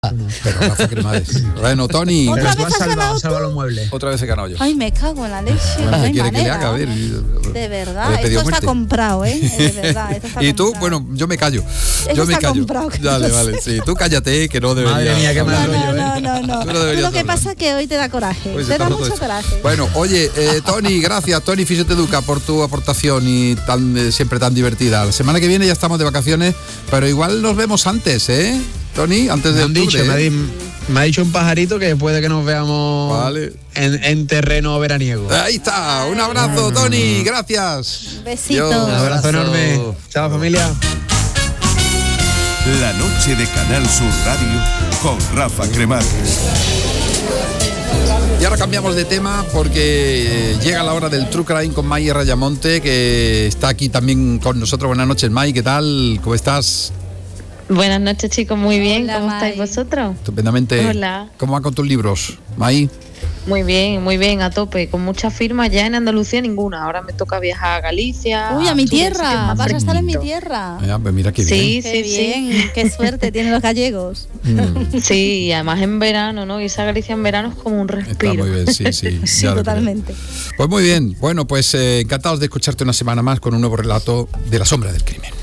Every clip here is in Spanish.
Pero Rafa Cremades. Bueno, Tony. ¿Otra Pero vez tú has has ganado salvado los muebles. Otra vez he ganado yo. Ay, me cago en la leche. Bueno, no ¿qué hay quiere que le manera. haga? A ver. De verdad, Le he pedido esto está muerte. comprado, ¿eh? De verdad, esto está Y tú, comprado. bueno, yo me callo. Eso Yo me está callo. comprado, que Dale, lo vale, sé. sí. Tú cállate, que no deberías. Madre mía, qué mal hablar. rollo, No. Tú no Tú deberías lo que hablar. pasa es que hoy te da coraje. Pues Te está da roto mucho esto. coraje. Bueno, oye, Tony, gracias, Tony Fisioteduca, por tu aportación y siempre tan divertida. La semana que viene ya estamos de vacaciones, pero igual nos vemos antes, ¿eh? Tony, antes de Me han octubre. dicho, me ha dicho un pajarito que puede que nos veamos Vale. en terreno veraniego. Ahí está, un abrazo, Tony, gracias. Besito. Dios. Un abrazo enorme. Chao, familia. La noche de Canal Sur Radio con Rafa Cremades. Y ahora cambiamos de tema porque llega la hora del True Crime con May Rayamonte, que está aquí también con nosotros. Buenas noches, May, ¿qué tal? ¿Cómo estás? Buenas noches, chicos, muy bien. Hola, ¿Cómo estáis May. vosotros? Estupendamente. Hola. ¿Cómo van con tus libros, May? Muy bien, a tope. Con muchas firmas, ya en Andalucía ninguna. Ahora me toca viajar a Galicia. Uy, a mi Asturias, que es tierra. más Vas a estar en mi fresquito. tierra. Pues mira qué bien. Sí, Qué bien. Qué suerte tienen los gallegos. Sí, y además en verano, ¿no? Irse a Galicia en verano es como un Está respiro. muy bien, sí. Sí, ya lo creo. totalmente. Pues muy bien. Bueno, pues encantados de escucharte una semana más con un nuevo relato de La sombra del crimen.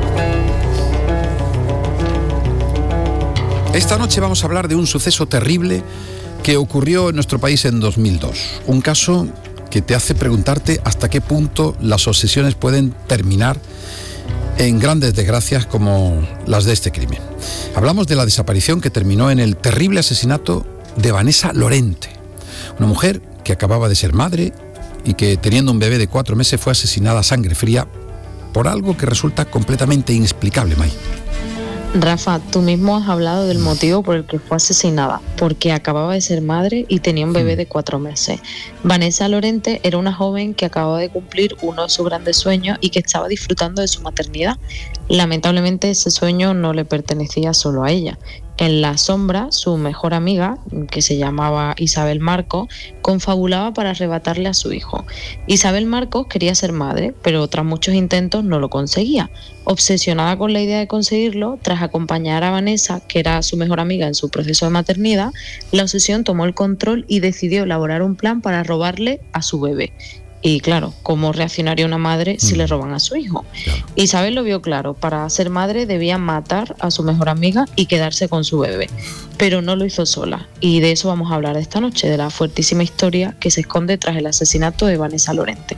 Esta noche vamos a hablar de un suceso terrible que ocurrió en nuestro país en 2002. Un caso que te hace preguntarte hasta qué punto las obsesiones pueden terminar en grandes desgracias como las de este crimen. Hablamos de la desaparición que terminó en el terrible asesinato de Vanessa Lorente, una mujer que acababa de ser madre y que, teniendo un bebé de 4 meses, fue asesinada a sangre fría por algo que resulta completamente inexplicable, May. Rafa, tú mismo has hablado del motivo por el que fue asesinada, porque acababa de ser madre y tenía un bebé de 4 meses. Vanessa Lorente era una joven que acababa de cumplir uno de sus grandes sueños y que estaba disfrutando de su maternidad. Lamentablemente ese sueño no le pertenecía solo a ella. En la sombra, su mejor amiga, que se llamaba Isabel Marcos, confabulaba para arrebatarle a su hijo. Isabel Marcos quería ser madre, pero tras muchos intentos no lo conseguía. Obsesionada con la idea de conseguirlo, tras acompañar a Vanessa, que era su mejor amiga en su proceso de maternidad, la obsesión tomó el control y decidió elaborar un plan para robarle a su bebé. Y claro, ¿cómo reaccionaría una madre si le roban a su hijo? Claro. Isabel lo vio claro, para ser madre debía matar a su mejor amiga y quedarse con su bebé. Pero no lo hizo sola, y de eso vamos a hablar esta noche, de la fuertísima historia que se esconde tras el asesinato de Vanessa Lorente.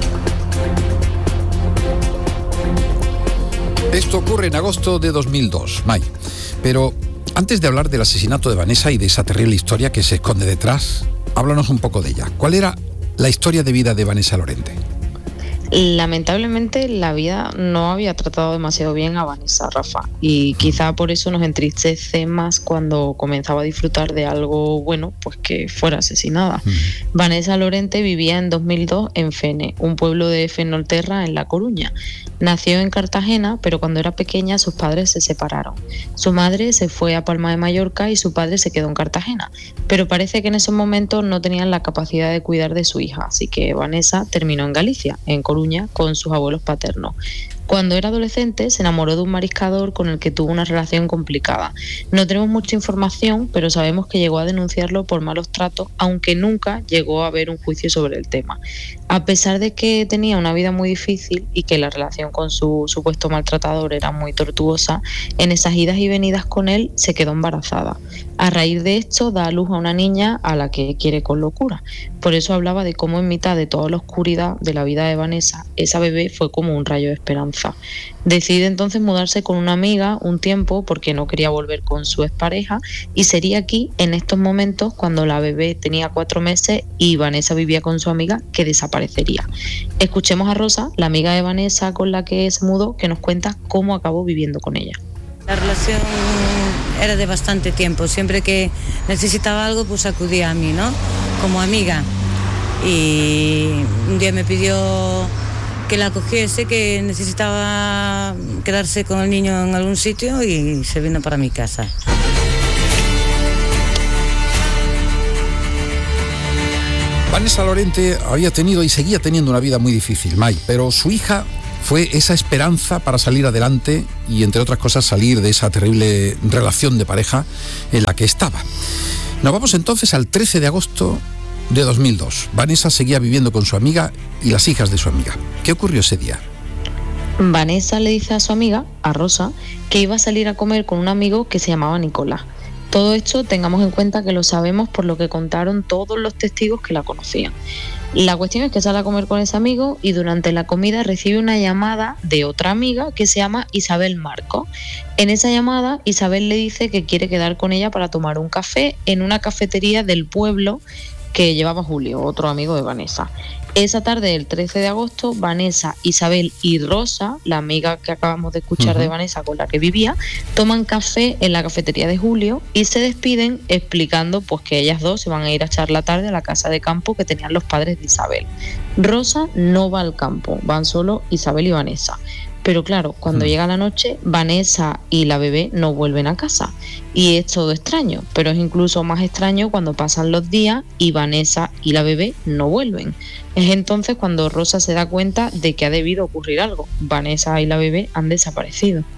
Esto ocurre en agosto de 2002, May. Pero antes de hablar del asesinato de Vanessa y de esa terrible historia que se esconde detrás, háblanos un poco de ella. ¿Cuál era la historia de vida de Vanessa Lorente? Lamentablemente la vida no había tratado demasiado bien a Vanessa, Rafa, y quizá por eso nos entristece más cuando comenzaba a disfrutar de algo bueno, pues que fuera asesinada. Vanessa Lorente vivía en 2002 en Fene, un pueblo de Fenolterra en La Coruña. Nació en Cartagena, pero cuando era pequeña sus padres se separaron. Su madre se fue a Palma de Mallorca y su padre se quedó en Cartagena, pero parece que en esos momentos no tenían la capacidad de cuidar de su hija, así que Vanessa terminó en Galicia, en Coruña, con sus abuelos paternos. Cuando era adolescente se enamoró de un mariscador con el que tuvo una relación complicada. No tenemos mucha información, pero sabemos que llegó a denunciarlo por malos tratos, aunque nunca llegó a haber un juicio sobre el tema. A pesar de que tenía una vida muy difícil y que la relación con su supuesto maltratador era muy tortuosa, en esas idas y venidas con él se quedó embarazada. A raíz de esto da a luz a una niña a la que quiere con locura. Por eso hablaba de cómo en mitad de toda la oscuridad de la vida de Vanessa, esa bebé fue como un rayo de esperanza. Decide entonces mudarse con una amiga un tiempo porque no quería volver con su expareja, y sería aquí, en estos momentos, cuando la bebé tenía 4 meses y Vanessa vivía con su amiga, que desaparecería. Escuchemos a Rosa, la amiga de Vanessa con la que se mudó, que nos cuenta cómo acabó viviendo con ella. La relación era de bastante tiempo. Siempre que necesitaba algo, pues acudía a mí, ¿no? Como amiga. Y un día me pidió que la cogiese, que necesitaba quedarse con el niño en algún sitio, y se vino para mi casa. Vanessa Lorente había tenido y seguía teniendo una vida muy difícil, May, pero su hija fue esa esperanza para salir adelante y, entre otras cosas, salir de esa terrible relación de pareja en la que estaba. Nos vamos entonces al 13 de agosto de 2002. Vanessa seguía viviendo con su amiga y las hijas de su amiga. ¿Qué ocurrió ese día? Vanessa le dice a su amiga, a Rosa, que iba a salir a comer con un amigo que se llamaba Nicolás. Todo esto tengamos en cuenta que lo sabemos por lo que contaron todos los testigos que la conocían. La cuestión es que sale a comer con ese amigo y durante la comida recibe una llamada de otra amiga que se llama Isabel Marco. En esa llamada, Isabel le dice que quiere quedar con ella para tomar un café en una cafetería del pueblo que llevaba Julio, otro amigo de Vanessa. Esa tarde del 13 de agosto, Vanessa, Isabel y Rosa, la amiga que acabamos de escuchar de Vanessa con la que vivía, toman café en la cafetería de Julio y se despiden explicando pues que ellas dos se van a ir a echar la tarde a la casa de campo que tenían los padres de Isabel. Rosa no va al campo, van solo Isabel y Vanessa. Pero claro, cuando llega la noche, Vanessa y la bebé no vuelven a casa. Y es todo extraño, pero es incluso más extraño cuando pasan los días y Vanessa y la bebé no vuelven. Es entonces cuando Rosa se da cuenta de que ha debido ocurrir algo. Vanessa y la bebé han desaparecido.